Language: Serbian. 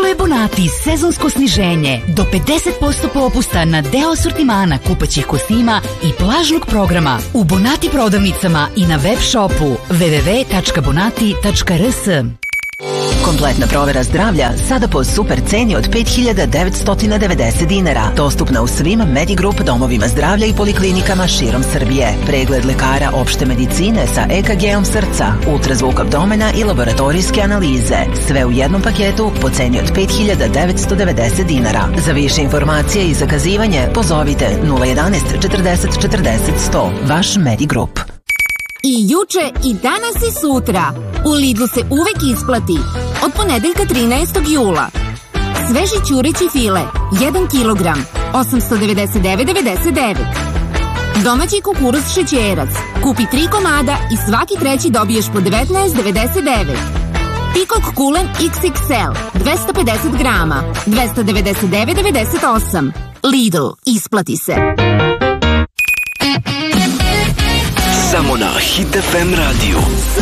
je Bonati sezonsko sniženje. Do 50% popusta na deo asortimana kupaćih kostima i plažnog programa u Bonati prodavnicama i na web shopu www.bonati.rs. Kompletna provera zdravlja sada po super ceni od 5.990 dinara. Dostupna u svim Medigrup domovima zdravlja i poliklinikama širom Srbije. Pregled lekara opšte medicine sa EKG-om srca, ultrazvuk abdomena i laboratorijske analize. Sve u jednom paketu po ceni od 5.990 dinara. Za više informacije i zakazivanje pozovite 011 40 40 100. Vaš Medigrup. I juče, i danas i sutra. U Lidlu se uvek isplati. Od ponedeljka 13. jula. Sveži ćureći file, 1 kilogram, 899,99. Domaći kukuruz šećerac. Kupi 3 komada i svaki treći dobiješ po 19,99. Pikok kulen XXL, 250 grama, 299,98. Lidl, isplati se. Samo na Hit FM radiju.